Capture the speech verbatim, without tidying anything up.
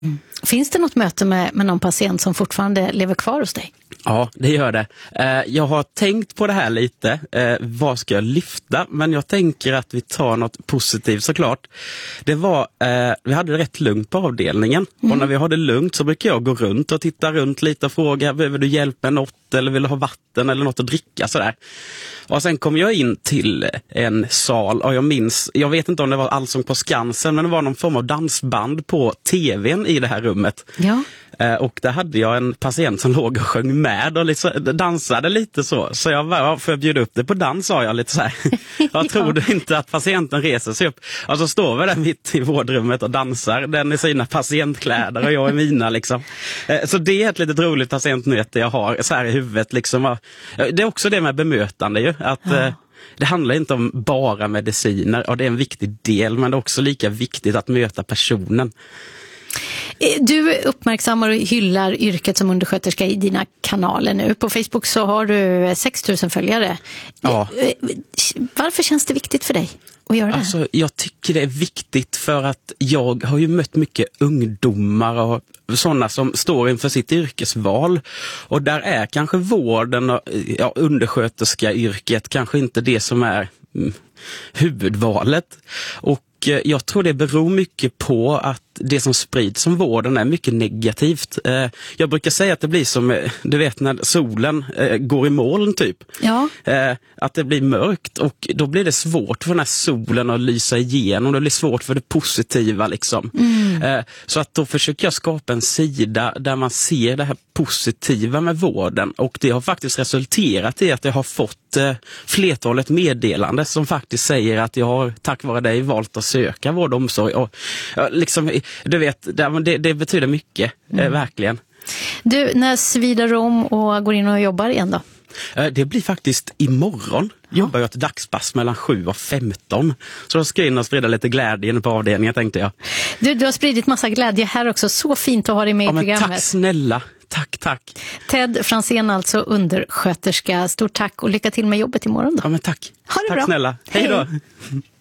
Mm. Finns det något möte med, med någon patient som fortfarande lever kvar hos dig? Ja, det gör det. Jag har tänkt på det här lite. Vad ska jag lyfta? Men jag tänker att vi tar något positivt såklart. Det var, vi hade det rätt lugnt på avdelningen. Mm. Och när vi har det lugnt så brukar jag gå runt och titta runt lite och fråga, behöver du hjälp med något? Eller vill du ha vatten eller något att dricka? Sådär. Och sen kom jag in till en sal och jag minns, jag vet inte om det var Allsång på Skansen, men det var någon form av dansband på tvn i det här rummet. Ja. Och där hade jag en patient som låg och sjöng med och liksom dansade lite så. Så jag var, för att bjuda upp det på dans, sa jag lite så här. Jag tror du inte att patienten reser sig upp. Och så står vi där mitt i vårdrummet och dansar. Den i sina patientkläder och jag i mina liksom. Så det är ett litet roligt patientmöte jag har så här i huvudet liksom. Det är också det med bemötande ju. Att ja. Det handlar inte om bara mediciner och det är en viktig del, men det är också lika viktigt att möta personen. Du uppmärksammar och hyllar yrket som undersköterska i dina kanaler nu. På Facebook så har du sex tusen följare. Ja. Varför känns det viktigt för dig att göra det? Alltså, jag tycker det är viktigt för att jag har ju mött mycket ungdomar och sådana som står inför sitt yrkesval. Och där är kanske vården och ja, undersköterska-yrket kanske inte det som är mm, huvudvalet. Och jag tror det beror mycket på att det som sprids som vården är mycket negativt. Jag brukar säga att det blir som, du vet, när solen går i moln typ. Ja. Att det blir mörkt och då blir det svårt för den här solen att lysa igenom. Det blir svårt för det positiva liksom. Mm. Så att då försöker jag skapa en sida där man ser det här positiva med vården. Och det har faktiskt resulterat i att jag har fått flertalet meddelande som faktiskt säger att jag har tack vare dig valt att söka vård och omsorg. Och liksom, du vet, det, det betyder mycket, mm. eh, verkligen. Du, när svider om och går in och jobbar igen då? Det blir faktiskt imorgon. Ja. Jobbar jag ett dagspass mellan sju och femton. Så då ska jag in och sprida lite glädje på avdelningen, tänkte jag. Du, du har spridit massa glädje här också. Så fint att ha dig med ja, i men programmet. Tack snälla. Tack, tack. Ted Franzén, alltså undersköterska. Stort tack och lycka till med jobbet imorgon då. Ja, men tack. Ha det tack bra. Snälla. Hej då. Hej.